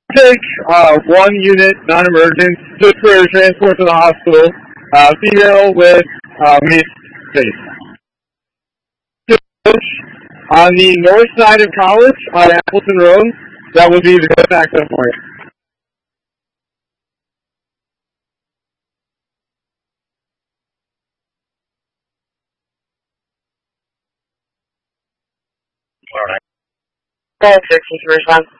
Take one unit, non-emergent, just for transport to the hospital. Female with waist space. On the north side of College, on Appleton Road, that will be the best access point. Alright. 6 is respond.